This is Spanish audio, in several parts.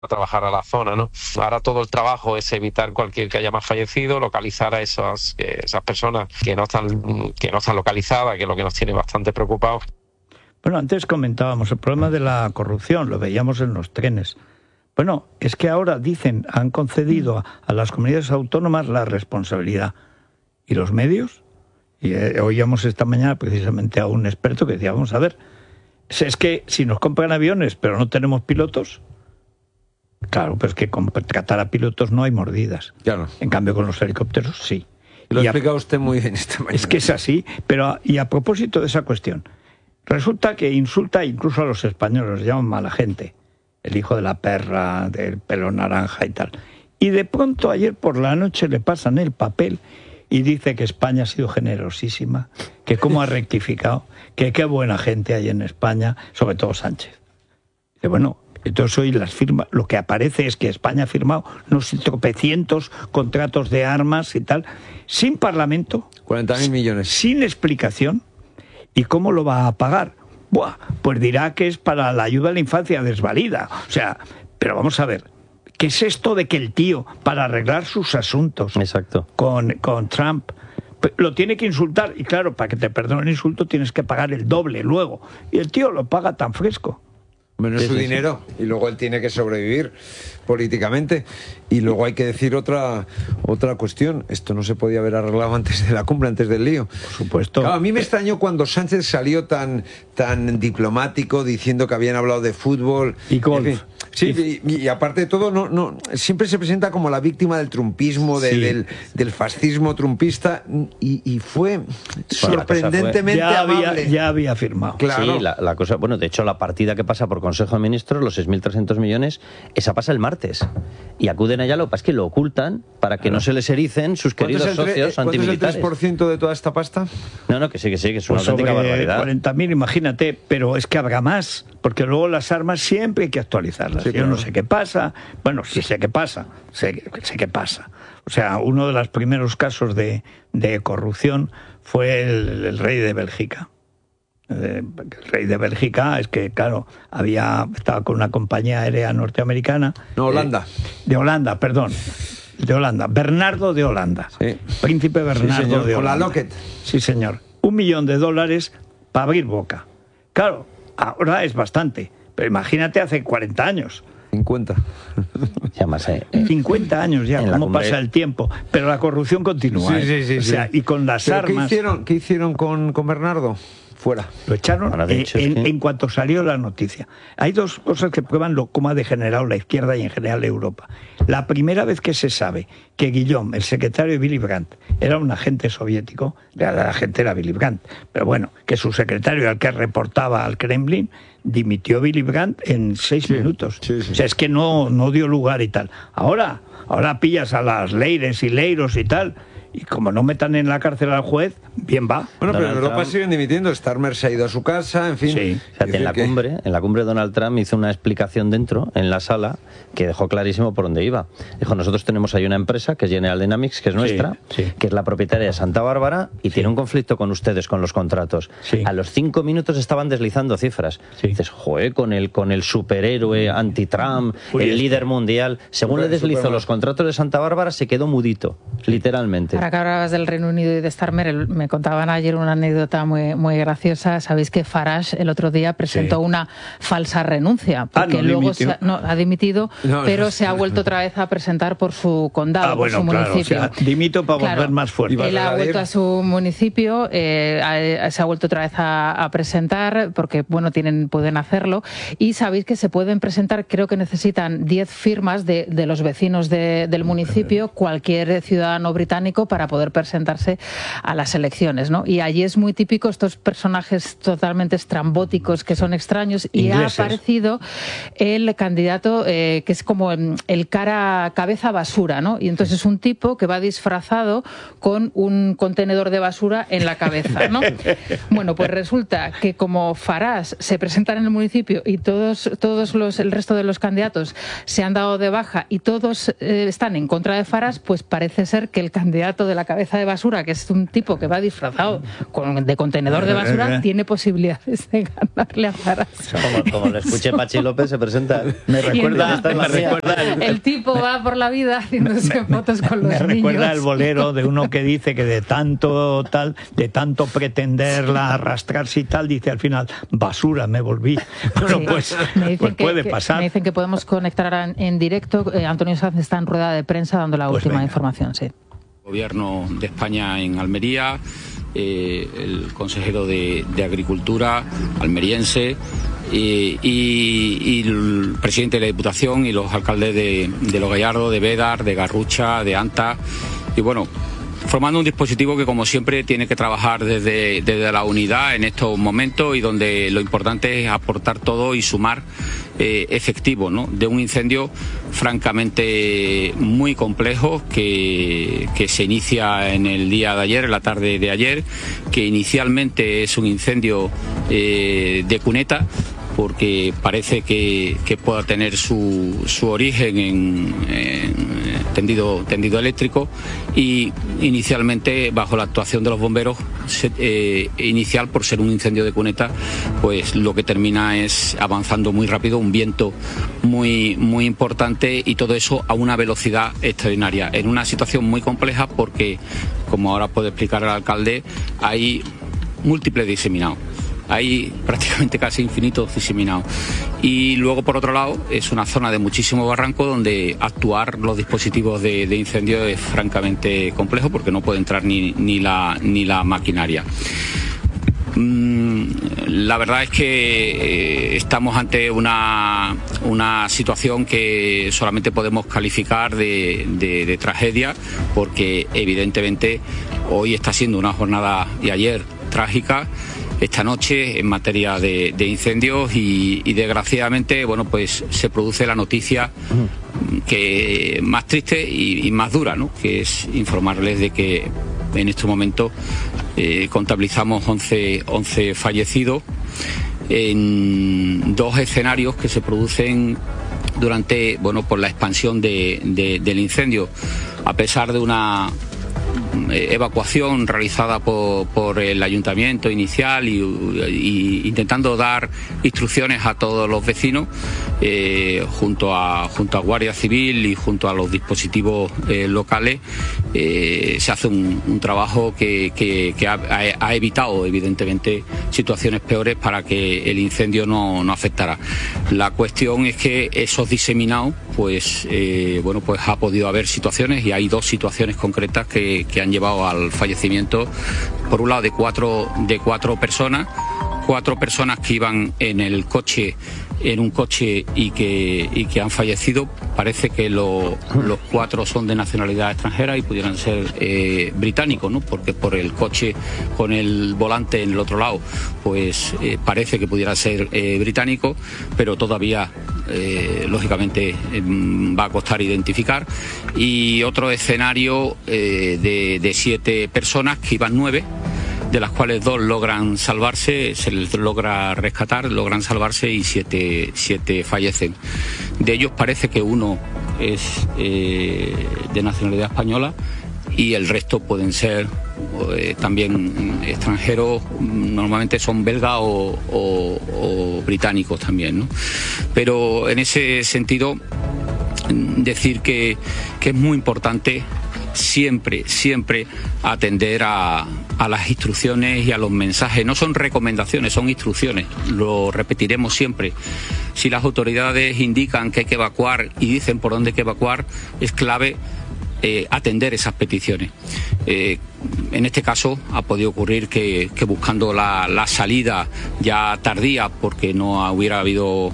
a trabajar a la zona, ¿no? Ahora todo el trabajo es evitar cualquier que haya más fallecido, localizar a esas personas que no están localizadas, que es lo que nos tiene bastante preocupados. Bueno, antes comentábamos el problema de la corrupción, lo veíamos en los trenes. Bueno, es que ahora dicen, han concedido a las comunidades autónomas la responsabilidad. ¿Y los medios? Y oíamos esta mañana precisamente a un experto que decía, vamos a ver, es que si nos compran aviones pero no tenemos pilotos, claro, pero es que con contratar a pilotos no hay mordidas. Claro. En cambio con los helicópteros sí. Lo ha explicado usted muy bien esta mañana. Es que es así, pero y a propósito de esa cuestión, resulta que insulta incluso a los españoles, los llaman mala gente, el hijo de la perra, del pelo naranja y tal. Y de pronto ayer por la noche le pasan el papel y dice que España ha sido generosísima, que cómo ha rectificado, que qué buena gente hay en España, sobre todo Sánchez. Dice, bueno, entonces hoy las firmas, lo que aparece es que España ha firmado unos tropecientos contratos de armas y tal, sin parlamento, 40.000 millones. sin explicación. ¿Y cómo lo va a pagar? Buah, pues dirá que es para la ayuda a la infancia desvalida. O sea, pero vamos a ver, ¿qué es esto de que el tío, para arreglar sus asuntos con Trump, lo tiene que insultar? Y claro, para que te perdone el insulto tienes que pagar el doble luego. Y el tío lo paga tan fresco. Menos su dinero, y luego él tiene que sobrevivir políticamente. Y luego hay que decir otra cuestión. Esto no se podía haber arreglado antes de la cumbre, antes del lío. Por supuesto. Claro, a mí me extrañó cuando Sánchez salió tan diplomático, diciendo que habían hablado de fútbol. Y golf. En fin, sí, y aparte de todo, no, siempre se presenta como la víctima del trumpismo, del fascismo trumpista, y fue sorprendentemente amable. Ya había firmado. Claro. Sí, la cosa, bueno, de hecho la partida que pasa por Consejo de Ministros, los 6.300 millones, esa pasa el martes. Y acuden allá, lo que pasa es que lo ocultan para que no se les ericen sus queridos socios antimilitares. ¿Cuánto es el 3% de toda esta pasta? No, que sí, que es una Pues auténtica barbaridad. 40.000, imagínate, pero es que habrá más, porque luego las armas siempre hay que actualizarlas. Sí, Yo no sé qué pasa, bueno, sí sé qué pasa, sé qué pasa. O sea, uno de los primeros casos de corrupción fue el rey de Bélgica. El rey de Bélgica es que, claro, estaba con una compañía aérea norteamericana. No, Holanda. De Holanda, perdón. De Holanda. Bernardo de Holanda. Sí. Príncipe Bernardo Sí, señor, de con la Holanda. Lockheed. Sí, señor. $1 millón para abrir boca. Claro, ahora es bastante, pero imagínate hace 40 años. 50. 50 años ya, cómo pasa el tiempo. Pero la corrupción continúa. Sí. O sea, y con las armas... ¿Qué hicieron con Bernardo? Fuera. Lo echaron en cuanto salió la noticia. Hay dos cosas que prueban cómo ha degenerado la izquierda y en general Europa. La primera vez que se sabe que Guillaume, el secretario de Willy Brandt, era un agente soviético, la agente era Willy Brandt, pero bueno, que su secretario, al que reportaba al Kremlin, dimitió Willy Brandt en 6 minutos. Sí. O sea, es que no dio lugar y tal. Ahora pillas a las Leires y Leiros y tal, y como no metan en la cárcel al juez, bien va. Bueno, pero en Europa siguen dimitiendo. Starmer se ha ido a su casa, en fin. Sí. Fíjate, en la cumbre Donald Trump hizo una explicación dentro, en la sala, que dejó clarísimo por dónde iba. Dijo, nosotros tenemos ahí una empresa, que es General Dynamics, que es nuestra, que es la propietaria de Santa Bárbara, y tiene un conflicto con ustedes, con los contratos. Sí. A los 5 minutos estaban deslizando cifras. Dices, joder, con el superhéroe anti-Trump, el líder mundial. Según le deslizó los contratos de Santa Bárbara, se quedó mudito, literalmente. Ahora que hablabas del Reino Unido y de Starmer, me contaban ayer una anécdota muy graciosa. Sabéis que Farage el otro día presentó una falsa renuncia, porque luego ha dimitido, pero se ha vuelto otra vez a presentar por su condado, por su municipio. O sea, dimito para volver más fuerte. Él ha vuelto a su municipio, se ha vuelto otra vez a presentar, porque bueno, pueden hacerlo, y sabéis que se pueden presentar, creo que necesitan 10 firmas de los vecinos del municipio, cualquier ciudadano británico, para poder presentarse a las elecciones, ¿no? Y allí es muy típico estos personajes totalmente estrambóticos que son extraños, y ingleses. Ha aparecido el candidato que es como el cabeza basura, ¿no? Y entonces es un tipo que va disfrazado con un contenedor de basura en la cabeza, ¿no? Bueno, pues resulta que como Farage se presentan en el municipio y el resto de los candidatos se han dado de baja y todos están en contra de Farage, pues parece ser que el candidato foto de la cabeza de basura, que es un tipo que va disfrazado de contenedor de basura, tiene posibilidades de ganarle a Zara. Como le escuché Pachi López, se presenta. Me recuerda el tipo va por la vida haciéndose fotos con los niños. Me recuerda el bolero de uno que dice que de tanto pretenderla, arrastrarse y tal, dice al final, basura, me volví. Bueno, pues puede pasar. Me dicen que podemos conectar en directo. Antonio Sanz está en rueda de prensa dando la última información. Sí. Gobierno de España en Almería, el consejero de Agricultura almeriense y el presidente de la Diputación y los alcaldes de Los Gallardos, de Bédar, de Garrucha, de Anta, y bueno, formando un dispositivo que, como siempre, tiene que trabajar desde la unidad en estos momentos, y donde lo importante es aportar todo y sumar efectivo, ¿no?, de un incendio francamente muy complejo que se inicia en el día de ayer, en la tarde de ayer, que inicialmente es un incendio de cuneta, porque parece que pueda tener su origen en tendido eléctrico, y inicialmente, bajo la actuación de los bomberos inicial, por ser un incendio de cuneta, pues lo que termina es avanzando muy rápido, un viento muy importante, y todo eso a una velocidad extraordinaria, en una situación muy compleja, porque, como ahora puede explicar el alcalde, hay múltiples diseminados. Hay prácticamente casi infinitos diseminados. Y luego, por otro lado, es una zona de muchísimo barranco, donde actuar los dispositivos de incendio es francamente complejo, porque no puede entrar ni la maquinaria. La verdad es que estamos ante una situación que solamente podemos calificar de tragedia, porque evidentemente hoy está siendo una jornada, y ayer, trágica, esta noche, en materia de incendios, y desgraciadamente, bueno, pues se produce la noticia que más triste y más dura, ¿no?, que es informarles de que en este momento contabilizamos 11 fallecidos en dos escenarios que se producen durante, bueno, por la expansión del incendio. A pesar de una evacuación realizada por el ayuntamiento inicial y intentando dar instrucciones a todos los vecinos, junto a Guardia Civil y junto a los dispositivos locales, se hace un trabajo que ha evitado, evidentemente, situaciones peores para que el incendio no afectara. La cuestión es que esos diseminados, pues ha podido haber situaciones, y hay dos situaciones concretas que han llevado al fallecimiento, por un lado, de cuatro personas que iban en un coche y que han fallecido. Parece que los cuatro son de nacionalidad extranjera y pudieran ser británicos, ¿no?, porque por el coche con el volante en el otro lado, pues parece que pudiera ser británico, pero todavía lógicamente va a costar identificar. Y otro escenario de 7 personas, que iban 9, de las cuales 2 logran salvarse, se les logra rescatar, logran salvarse, y 7 fallecen. De ellos parece que uno es de nacionalidad española, y el resto pueden ser también extranjeros, normalmente son belgas o británicos también, ¿no? Pero en ese sentido, decir que es muy importante siempre atender a las instrucciones y a los mensajes. No son recomendaciones, son instrucciones. Lo repetiremos siempre. Si las autoridades indican que hay que evacuar y dicen por dónde hay que evacuar, es clave atender esas peticiones. En este caso ha podido ocurrir que buscando la salida ya tardía, porque no hubiera habido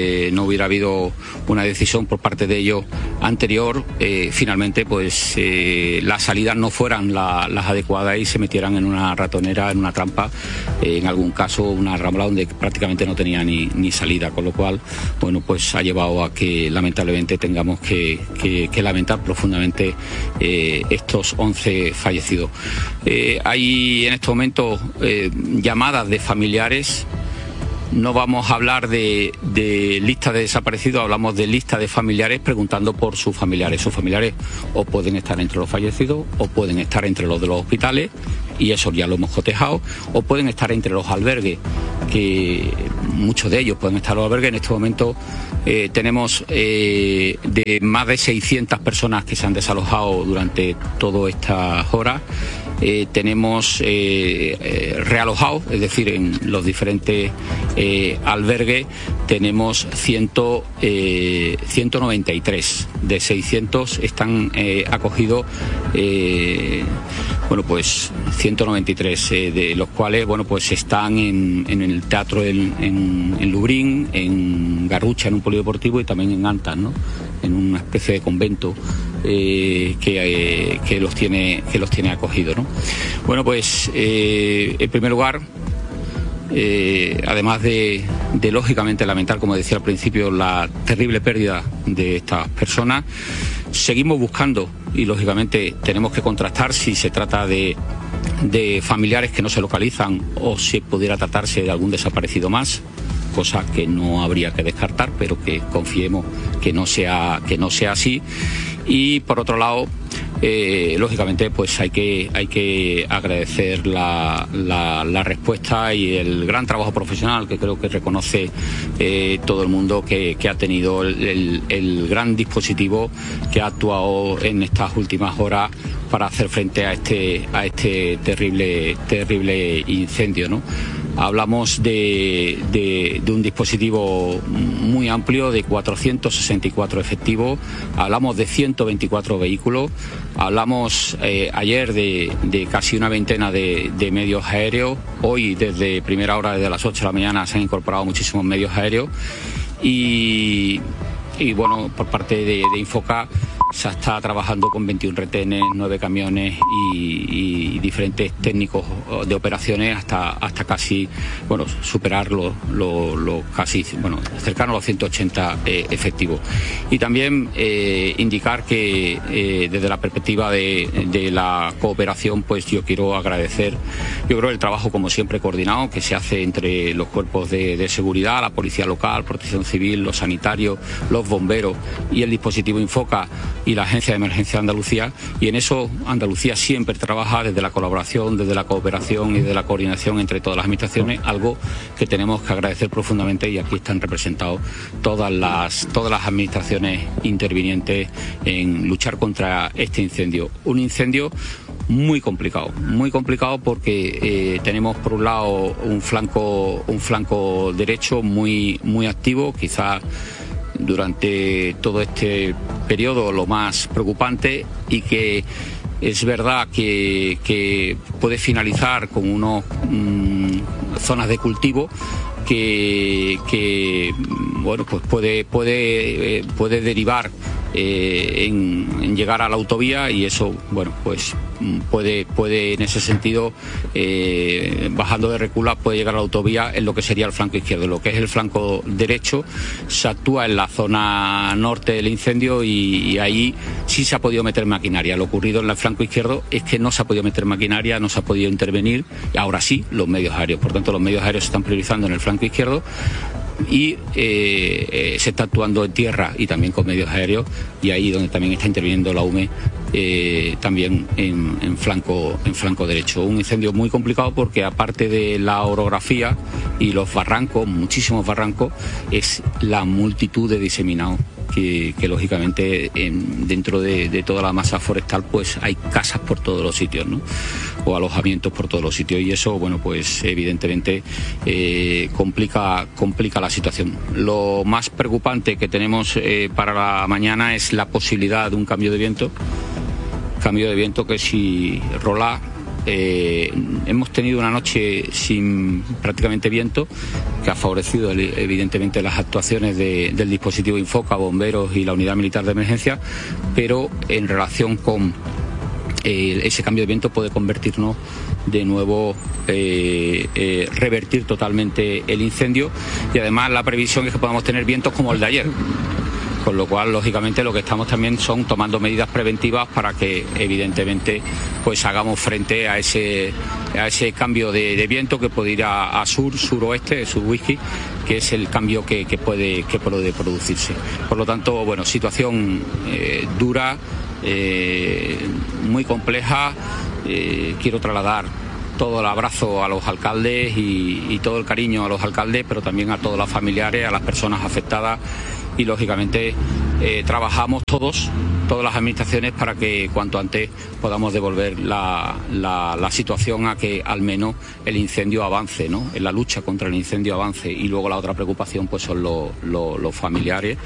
una decisión por parte de ellos anterior, finalmente pues las salidas no fueran las adecuadas y se metieran en una ratonera, en una trampa, en algún caso una rambla donde prácticamente no tenía ni salida, con lo cual, bueno, pues ha llevado a que lamentablemente tengamos que lamentar profundamente estos 11 fallecidos. Hay en este momento llamadas de familiares No vamos a hablar de lista de desaparecidos, hablamos de lista de familiares preguntando por sus familiares. Sus familiares o pueden estar entre los fallecidos o pueden estar entre los de los hospitales, y eso ya lo hemos cotejado, o pueden estar entre los albergues, que muchos de ellos pueden estar en los albergues. En este momento tenemos de más de 600 personas que se han desalojado durante todas estas horas. Tenemos realojados, es decir, en los diferentes albergues tenemos 193. De 600 están acogidos, bueno, pues 193, de los cuales, bueno, pues están en el teatro en Lubrín, en Garrucha, en un polideportivo, y también en Antas, ¿no?, en una especie de convento que los tiene acogidos, ¿no? Bueno, pues en primer lugar, además de lógicamente lamentar, como decía al principio, la terrible pérdida de estas personas, seguimos buscando, y lógicamente tenemos que contrastar si se trata de familiares que no se localizan o si pudiera tratarse de algún desaparecido más, cosa que no habría que descartar, pero que confiemos que no sea así. Y por otro lado, lógicamente, pues hay que agradecer la respuesta y el gran trabajo profesional que creo que reconoce todo el mundo, que ha tenido el gran dispositivo que ha actuado en estas últimas horas para hacer frente a este terrible incendio, ¿no? Hablamos de un dispositivo muy amplio, de 464 efectivos, hablamos de 124 vehículos, hablamos ayer de casi una veintena de medios aéreos. Hoy, desde primera hora, desde las 8 de la mañana, se han incorporado muchísimos medios aéreos, y bueno, por parte de Infoca se está trabajando con 21 retenes, 9 camiones y diferentes técnicos de operaciones hasta casi, bueno, superar los casi, bueno, cercano a los 180 efectivos. Y también indicar que desde la perspectiva de la cooperación, pues yo quiero agradecer, yo creo, el trabajo, como siempre, coordinado que se hace entre los cuerpos de seguridad, la policía local, protección civil, los sanitarios, los bomberos y el dispositivo Infoca y la Agencia de Emergencia de Andalucía, y en eso Andalucía siempre trabaja desde la colaboración, desde la cooperación y desde la coordinación entre todas las administraciones, algo que tenemos que agradecer profundamente, y aquí están representados todas las administraciones intervinientes en luchar contra este incendio. Un incendio muy complicado porque tenemos por un lado un flanco derecho muy activo, quizás durante todo este periodo lo más preocupante, y que es verdad que puede finalizar con unas zonas de cultivo que bueno, pues puede derivar en llegar a la autovía, y eso, bueno, pues puede en ese sentido, bajando de Recula, puede llegar a la autovía en lo que sería el flanco izquierdo. Lo que es el flanco derecho se actúa en la zona norte del incendio, y ahí sí se ha podido meter maquinaria. Lo ocurrido en el flanco izquierdo es que no se ha podido meter maquinaria, no se ha podido intervenir, y ahora sí los medios aéreos. Por tanto, los medios aéreos se están priorizando en el flanco izquierdo, y se está actuando en tierra y también con medios aéreos, y ahí donde también está interviniendo la UME, también en flanco derecho. Un incendio muy complicado porque, aparte de la orografía y los barrancos, muchísimos barrancos, es la multitud de diseminados que lógicamente dentro de toda la masa forestal pues hay casas por todos los sitios, ¿no?, o alojamientos por todos los sitios, y eso, bueno, pues evidentemente complica la situación. Lo más preocupante que tenemos para la mañana es la posibilidad de un cambio de viento que, si rola, hemos tenido una noche sin prácticamente viento, que ha favorecido evidentemente las actuaciones del dispositivo Infoca, bomberos y la unidad militar de emergencia, pero en relación con ese cambio de viento puede convertirnos de nuevo, revertir totalmente el incendio, y además la previsión es que podamos tener vientos como el de ayer. con lo cual, lógicamente, lo que estamos también son tomando medidas preventivas para que, evidentemente, pues hagamos frente a ese cambio de viento que puede ir a sur, suroeste, sur-whisky, que es el cambio que puede producirse. Por lo tanto, bueno, situación dura, muy compleja. Quiero trasladar todo el abrazo a los alcaldes y todo el cariño a los alcaldes, pero también a todos los familiares, a las personas afectadas, y lógicamente trabajamos todas las administraciones para que cuanto antes podamos devolver la situación a que al menos el incendio avance, ¿no? En la lucha contra el incendio avance. Y luego la otra preocupación pues son los familiares,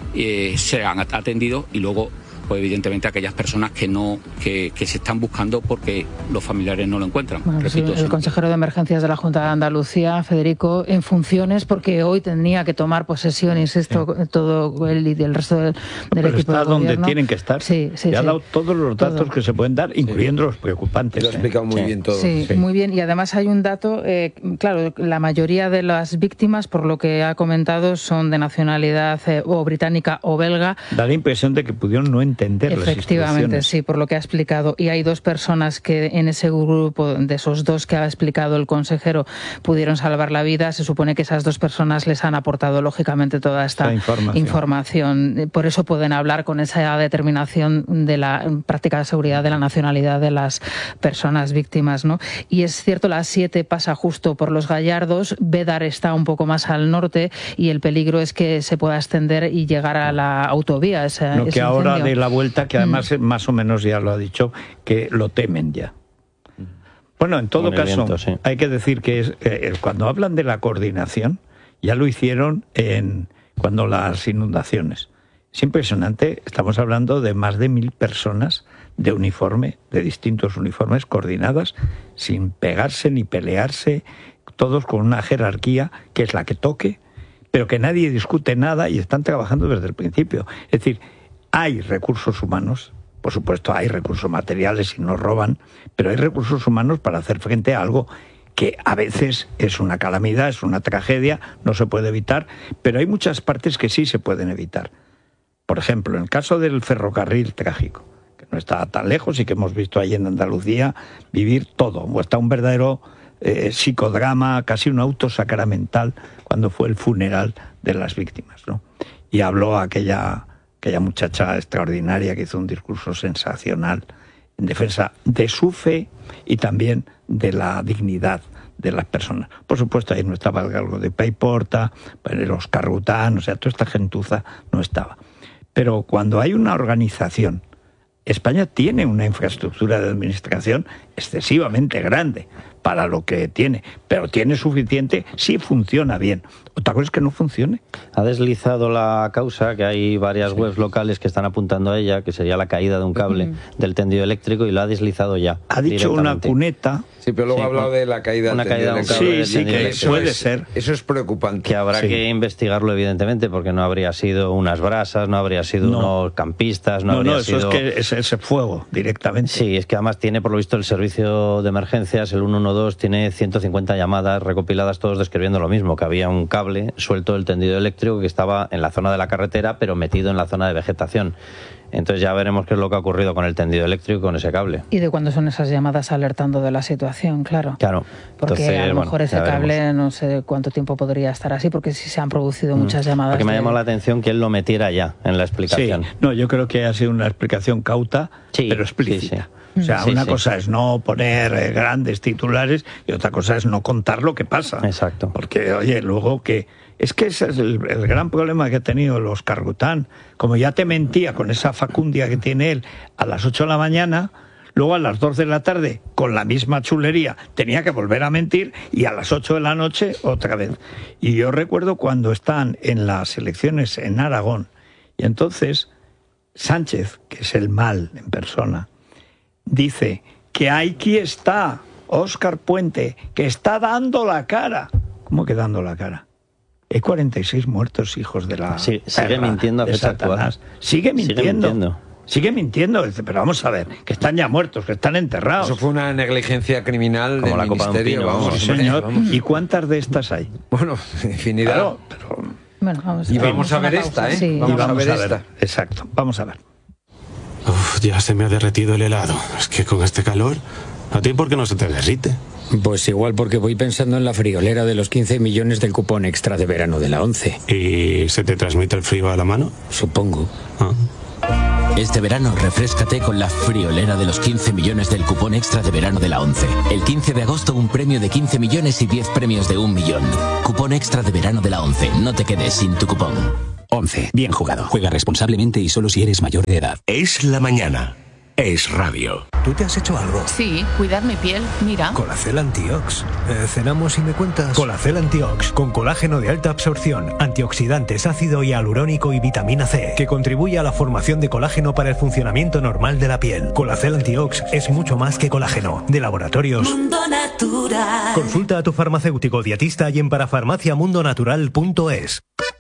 sean atendidos, y luego pues evidentemente aquellas personas que se están buscando porque los familiares no lo encuentran. Bueno, repito, sí, el consejero de Emergencias de la Junta de Andalucía, Federico, en funciones, porque hoy tendría que tomar posesión, insisto, todo él y el resto del equipo está de gobierno. Donde tienen que estar. Sí, ha dado todos los datos que se pueden dar, incluyendo los preocupantes. Lo ha explicado muy bien todo. Sí, muy bien. Y además hay un dato, claro, la mayoría de las víctimas, por lo que ha comentado, son de nacionalidad o británica o belga. Da la impresión de que pudieron no entender efectivamente, sí, por lo que ha explicado. Y hay 2 personas que en ese grupo, de esos 2 que ha explicado el consejero, pudieron salvar la vida. Se supone que esas 2 personas les han aportado, lógicamente, toda esta información. Por eso pueden hablar con esa determinación de la práctica de seguridad de la nacionalidad de las personas víctimas, ¿no? Y es cierto, la 7 pasa justo por Los Gallardos, Bédar está un poco más al norte, y el peligro es que se pueda extender y llegar a la autovía. Lo que ahora de la vuelta, que además más o menos ya lo ha dicho, que lo temen ya. Bueno, en todo caso, viento, sí. Hay que decir que cuando hablan de la coordinación, ya lo hicieron cuando las inundaciones. Es impresionante, estamos hablando de más de 1000 personas de uniforme, de distintos uniformes, coordinadas, sin pegarse ni pelearse, todos con una jerarquía que es la que toque, pero que nadie discute nada y están trabajando desde el principio. Es decir, hay recursos humanos, por supuesto hay recursos materiales y nos roban, pero hay recursos humanos para hacer frente a algo que a veces es una calamidad, es una tragedia, no se puede evitar, pero hay muchas partes que sí se pueden evitar. Por ejemplo, en el caso del ferrocarril trágico, que no está tan lejos y que hemos visto ahí en Andalucía vivir todo, o está un verdadero psicodrama, casi un auto sacramental, cuando fue el funeral de las víctimas, ¿no? Y habló aquella muchacha extraordinaria que hizo un discurso sensacional en defensa de su fe y también de la dignidad de las personas. Por supuesto, ahí no estaba el galgo de Paiporta, los Carrután, o sea, toda esta gentuza no estaba. Pero cuando hay una organización, España tiene una infraestructura de administración excesivamente grande para lo que tiene, pero tiene suficiente si funciona bien. Otra cosa es que no funcione. Ha deslizado la causa, que hay varias webs locales que están apuntando a ella, que sería la caída de un cable del tendido eléctrico, y lo ha deslizado ya. Ha dicho una cuneta. Sí, pero luego ha hablado de la caída del tendido eléctrico. Sí, que puede ser. Eso es preocupante. Que habrá que investigarlo, evidentemente, porque no habría sido unas brasas, no habría sido unos campistas, eso es que es ese fuego directamente. Sí, es que además tiene, por lo visto, el servicio de emergencias, el 112, tiene 150 llamadas recopiladas, todos describiendo lo mismo, que había un cable suelto del tendido eléctrico que estaba en la zona de la carretera, pero metido en la zona de vegetación. Entonces ya veremos qué es lo que ha ocurrido con el tendido eléctrico y con ese cable. ¿Y de cuándo son esas llamadas alertando de la situación? Claro. Porque entonces, a lo mejor ese cable, no sé cuánto tiempo podría estar así, porque sí se han producido muchas llamadas. Porque me ha llamado la atención que él lo metiera ya en la explicación. Sí. No, yo creo que ha sido una explicación cauta, pero explícita. O sea, una cosa es no poner grandes titulares y otra cosa es no contar lo que pasa. Exacto. Porque, oye, luego que... Es que ese es el gran problema que ha tenido los Carrután. Como ya te mentía con esa facundia que tiene él a las 8 de la mañana, luego a las 2 de la tarde, con la misma chulería, tenía que volver a mentir, y a las 8 de la noche otra vez. Y yo recuerdo cuando están en las elecciones en Aragón, y entonces Sánchez, que es el mal en persona, dice que aquí está Óscar Puente, que está dando la cara. ¿Cómo que dando la cara? Hay 46 muertos, hijos de la... Sí, sigue mintiendo a fecha actual. Sigue mintiendo. Pero vamos a ver, que están ya muertos, que están enterrados. Eso fue una negligencia criminal como del la ministerio. Copa de un pino, sí, señor. ¿Y cuántas de estas hay? Bueno, infinidad. Claro, pero... Bueno, vamos y vamos a ver esta, ¿eh? Sí. Vamos a ver esta. Exacto, vamos a ver. Uf, ya se me ha derretido el helado. Es que con este calor, ¿a ti por qué no se te derrite? Pues igual porque voy pensando en la friolera de los 15 millones del cupón extra de verano de la 11. ¿Y se te transmite el frío a la mano? Supongo. Ah. Este verano refréscate con la friolera de los 15 millones del cupón extra de verano de la 11. El 15 de agosto un premio de 15 millones y 10 premios de 1 millón. Cupón extra de verano de la 11. No te quedes sin tu cupón. 11. Bien jugado. Juega responsablemente y solo si eres mayor de edad. Es la mañana. Es radio. ¿Tú te has hecho algo? Sí, cuidar mi piel, mira. Colacel Antiox. Cenamos y me cuentas. Colacel Antiox, con colágeno de alta absorción, antioxidantes, ácido hialurónico y vitamina C, que contribuye a la formación de colágeno para el funcionamiento normal de la piel. Colacel Antiox es mucho más que colágeno. De Laboratorios Mundo Natural. Consulta a tu farmacéutico dietista y en parafarmaciamundonatural.es.